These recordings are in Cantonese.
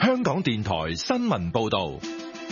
香港電台新聞報道。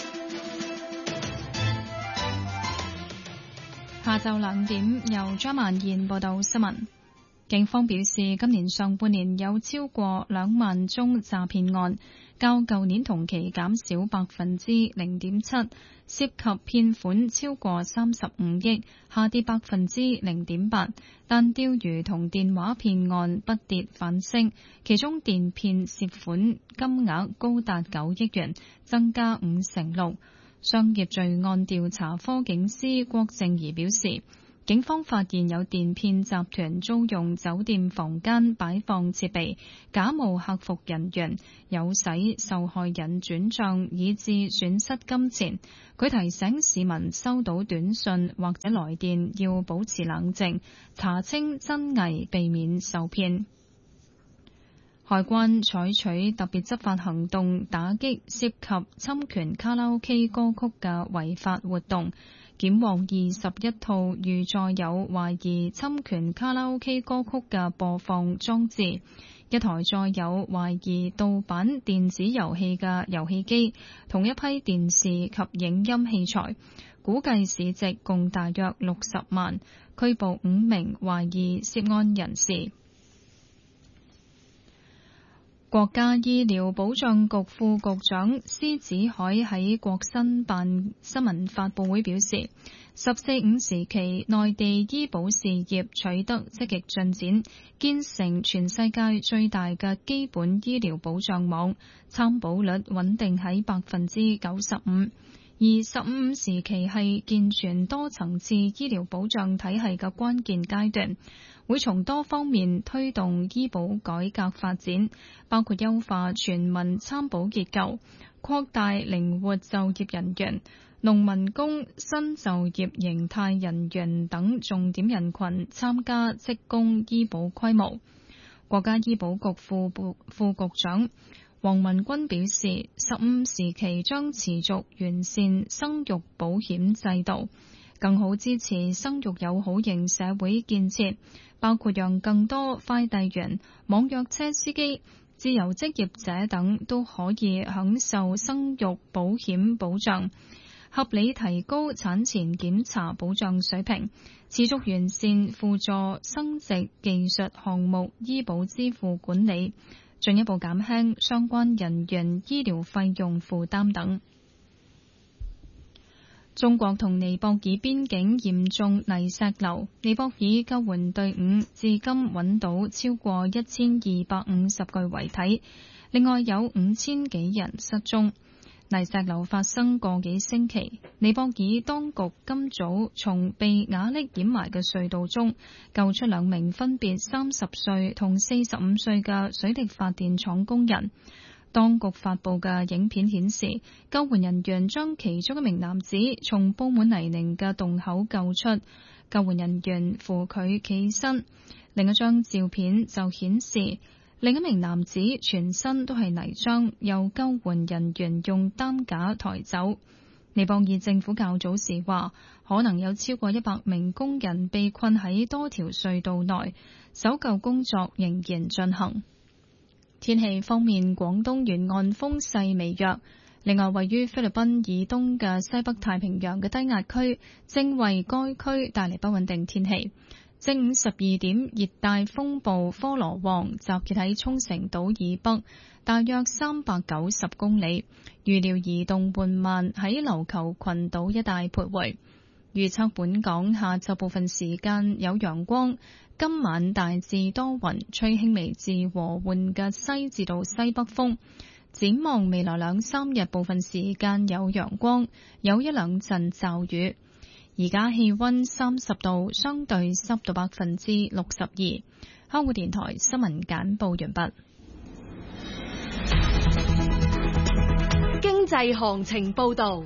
下晝2點，由張曼燕報道新聞。警方表示，今年上半年有超過2萬宗詐騙案，較舊年同期減少 0.7%， 涉及騙款超過35億，下跌 0.8%。但釣魚同電話騙案不跌反升，其中電騙涉款金額高達9億元，增加56%。商業罪案調查科警司郭正儀表示，警方發現有電騙集團租用酒店房間擺放設備，假冒客服人員，誘使受害人轉賬，以致損失金錢。佢提醒市民收到短信或者來電要保持冷靜，查清真偽，避免受騙。海關採取特別執法行動，打擊涉及侵權卡拉 OK 歌曲嘅違法活動，檢獲21套預載有懷疑侵權卡拉 OK 歌曲嘅播放裝置，一台載有懷疑盜版電子遊戲嘅遊戲機，同一批電視及影音器材，估計市值共大約60萬，拘捕5名懷疑涉案人士。國家醫療保障局副局長施子海喺國新辦新聞發佈會表示，14-5時期內地醫保事業取得積極進展，建成全世界最大嘅基本醫療保障網，參保率穩定喺 95%。而15-5時期係健全多層次醫療保障體系嘅關鍵階段，會從多方面推動醫保改革發展，包括優化全民參保結構、擴大靈活就業人員、農民工、新就業形態人員等重點人群參加職工醫保規模。國家醫保局副局長黃文軍表示，15時期將持續完善生育保險制度，更好支持生育友好型社會建設，包括讓更多快遞員、網約車司機、自由職業者等都可以享受生育保險保障，合理提高產前檢查保障水平，持續完善輔助生殖技術項目醫保支付管理，進一步減輕相關人員醫療費用負擔等。中國同尼泊爾邊境嚴重泥石流，尼泊爾救援隊伍至今揾到超過1250具遺體，另外有5000幾人失蹤。泥石流發生個幾星期，尼泊爾當局今早從被瓦礫掩埋嘅隧道中救出2名分別30歲同45歲嘅水力發電廠工人。當局發布嘅影片顯示，救援人員將其中一名男子從佈滿泥濘嘅洞口救出，救援人員扶佢企身。另一張照片就顯示，另一名男子全身都係泥漿，由救援人員用擔架抬走。尼泊爾政府較早時話，可能有超過100名工人被困喺多條隧道內，搜救工作仍然進行。天氣方面，廣東沿岸風勢微弱，另外位於菲律賓以東嘅西北太平洋嘅低壓區正為該區帶嚟不穩定天氣。正午12點，熱帶風暴科羅旺集結喺沖繩島以北大約390公里，預料移動緩慢喺琉球群島一帶徘徊。預測本港下晝部分時間有陽光，今晚大致多雲，吹輕微至和緩嘅西至到西北風。展望未來2-3日，部分時間有陽光，有1-2陣驟雨。而家氣溫30度，相對濕度62%。香港電台新聞簡報完畢。 經濟行情報道。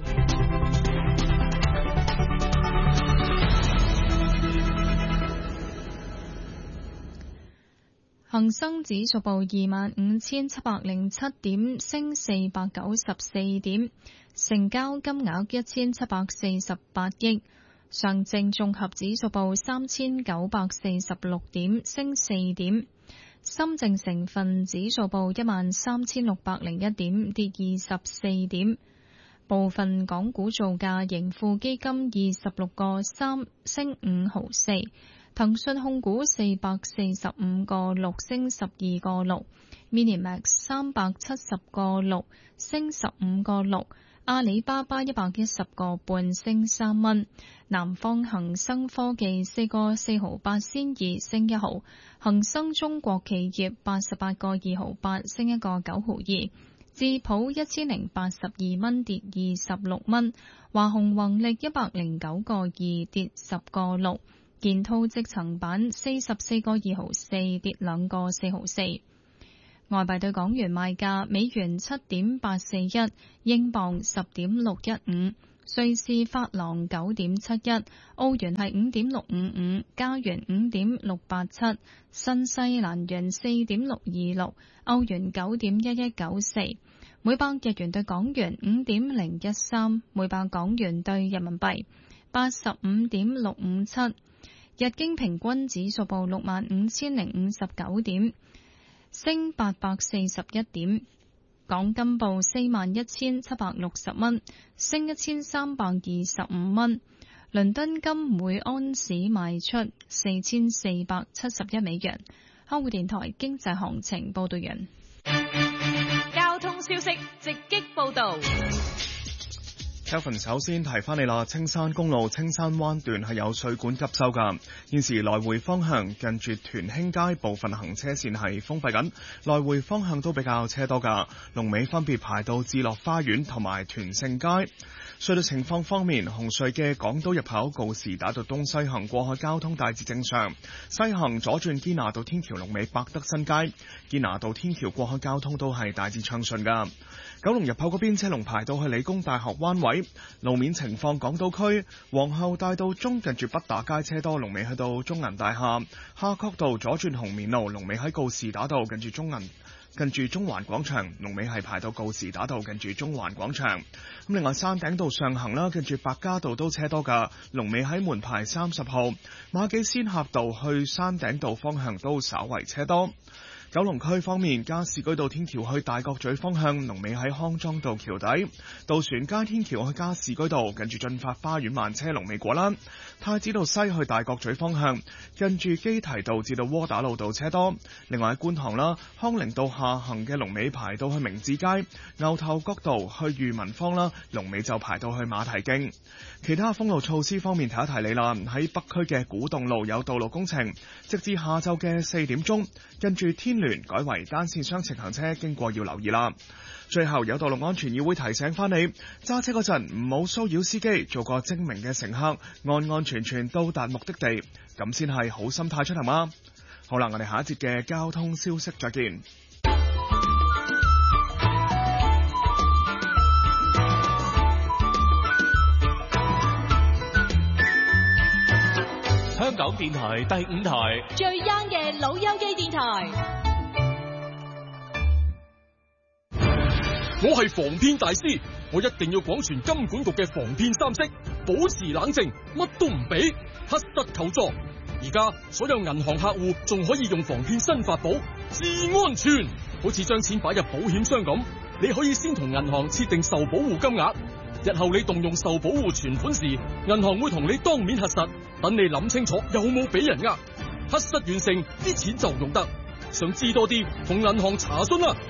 恒生指數報25,707點，升494點，成交金額1748億。上證綜合指數報3946點，升4點。 深證成分指數報13,601點，跌24點。部分港股造價，盈富基金26個3升5毫4，騰訊控股445個6升12個6，Minimax 370個6升15個6，阿里巴巴110個半升3蚊，南方恒生科技4個4毫8仙2升1毫，恒生中國企業88個2毫8升1個9毫2。智普1082蚊跌26蚊，華虹宏力109個2跌10個6，建滔積層板44個2毫4跌2個4毫4。外幣對港元賣價：美元7.841，英鎊10.615，瑞士法郎9.71，澳元係5.655，加元5.687，新西蘭元4.626，歐元9.1194，每百日元對港元5.013，每百港元對人民幣85.657，日經平均指數報65,059點，升841點。港金報41,760蚊，升1,325蚊。倫敦金每安士賣出4,471美元。香港電台經濟行情報道完。 交通消息直擊報道。 Kevin 首先提翻你啦，青山公路青山灣段係有水管急修㗎，現時來回方向近住屯興街部分行車線係封閉緊，來回方向都比較車多㗎，龍尾分別排到智樂花園同埋屯勝街。隧道情況方面，紅隧嘅港島入口告士打道東西行過海交通大致正常，西行左轉堅拿道天橋龍尾百德新街，堅拿道天橋過海交通都係大致暢順㗎。九龍入口嗰邊車龍排到去理工大學灣位。路面情況，港島區皇后大道中近住畢打街車多，龍尾去到中銀大廈，夏慤道左轉紅棉路龍尾喺告士打道近住中環廣場，龍尾係排到告士打道近住中環廣場。咁另外山頂道上行啦，近住百家道都車多㗎，龍尾喺門牌30號，馬己仙峽道去山頂道方向都稍為車多。九龍區方面，加士居道天橋去大角咀方向，龍尾喺康莊道橋底；渡船街天橋去加士居道，近住進發花園慢車龍尾果欄；太子道西去大角咀方向，近住基提道至到窩打老道車多。另外喺觀塘啦，康寧道下行嘅龍尾排到去明志街；牛頭角道去裕民坊啦，龍尾就排到去馬蹄徑。其他封路措施方面，提一提你啦，喺北區嘅古洞路有道路工程，直至下晝嘅4點鐘，跟住天聯改為單線雙程行車，經過要留意啦。最後有道路安全議會提醒翻你，揸車嗰陣唔好騷擾司機，做個精明嘅乘客，安安全全到達目的地，咁先係好心態出行啊！好啦，我哋下一節嘅交通消息再見。 香港電台第5台最 young 嘅老友記電台。 我係防騙大師，我一定要廣傳金管局嘅防騙3式，保持冷靜，乜都唔俾，黑室求助。而家所有銀行客戶仲可以用防騙新法寶，至安全。好似將錢擺入保險箱咁，你可以先同銀行設定受保護金額，日後你動用受保護存款時，銀行會同你當面核實，等你諗清楚有冇俾人呃。核實完成，啲錢就用得。想知多啲，同銀行查詢啦。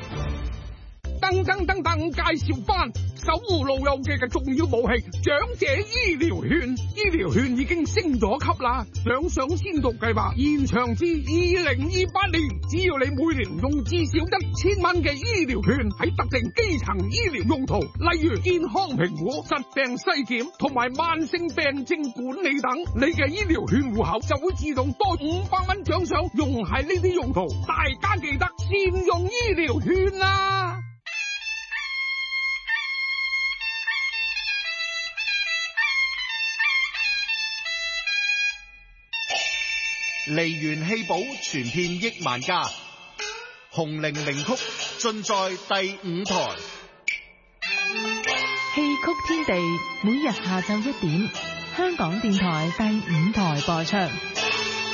噔，介紹翻守護老友記嘅重要武器——長者醫療券。醫療券已經升咗級啦，兩相先導計劃延長至2028年。只要你每年用至少1000蚊嘅醫療券喺特定基層醫療用途，例如健康評估、疾病篩檢同埋慢性病症管理等，你嘅醫療券戶口就會自動多500蚊獎賞，用喺呢啲用途。大家記得善用醫療券啦！ 梨園戲寶傳遍億萬家，紅伶名曲盡在第5台。 戲曲天地每日下晝1點，香港電台第5台播出。